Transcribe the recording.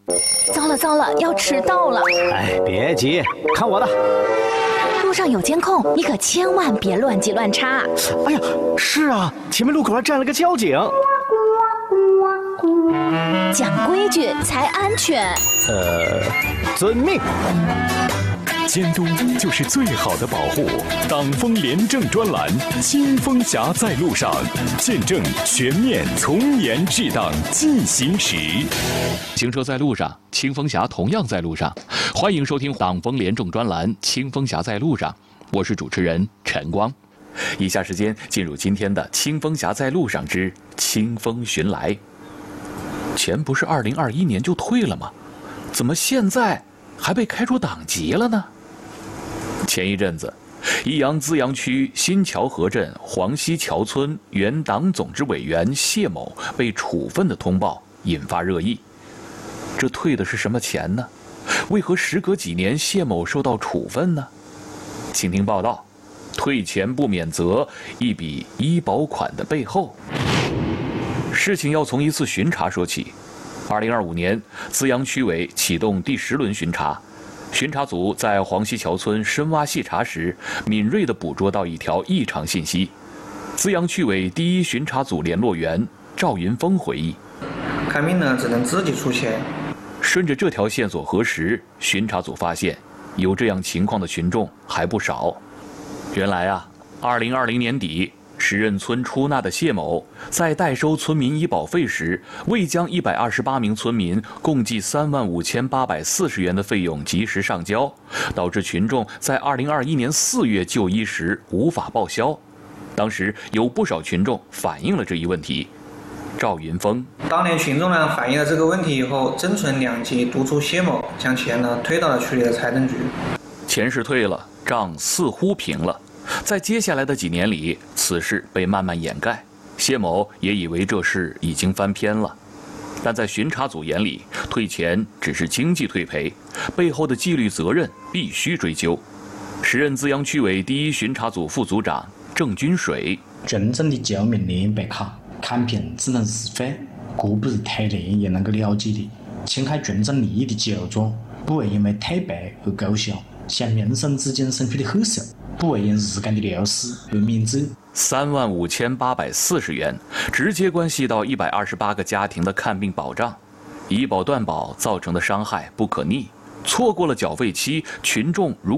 糟了糟了，要迟到了！ 哎，别急，看我的。 路上有监控，你可千万别乱急乱插。 哎呀，是啊，前面路口还站了个交警。 讲规矩才安全。 遵命。 监督就是最好的保护。党风廉政专栏，清风侠在路上，见证全面从严治党进行时。 行车在路上，清风侠同样在路上。欢迎收听党风廉政专栏《清风侠在路上》，我是主持人陈光。以下时间进入今天的《清风侠在路上之清风寻来》。钱不是2021年就退了吗？怎么现在还被开除党籍了呢？前一阵子，益阳资阳区新桥河镇黄溪桥村原党总支委员谢某被处分的通报引发热议。这退的是什么钱呢？为何时隔几年谢某受到处分呢？请听报道：退钱不免责，一笔医保款的背后。事情要从一次巡查说起。2025年，资阳区委启动第10轮巡查。巡查组在黄溪桥村深挖细查时，敏锐地捕捉到一条异常信息。资阳区委第1巡查组联络员赵云峰回忆： 看病呢只能自己出钱。 顺着这条线索核实，巡查组发现，有这样情况的群众还不少。原来啊，2020年底，时任村出纳的谢某在代收村民医保费时，未将128名村民共计35840元的费用及时上交，导致群众在2021年4月就医时无法报销。当时有不少群众反映了这一问题。赵云峰： 当年群众呢反映了这个问题以后，侦存2级督促谢某将钱呢退到了区里的财政局。 钱是退了，账似乎平了。在接下来的几年里，此事被慢慢掩盖，谢某也以为这事已经翻篇了。但在巡查组眼里，退钱只是经济退赔，背后的纪律责任必须追究。时任资阳区委第1巡查组副组长郑军水： 群众的救命连白卡看病只能自费，这不是退年也能够了解的。侵害群众利益的救助，不会因为退赔而勾销，向民生资金伸出的黑手，不会因时间的流逝而免责。 35840元，直接关系到128个家庭的看病保障。医保断保造成的伤害不可逆，错过了缴费期，群众如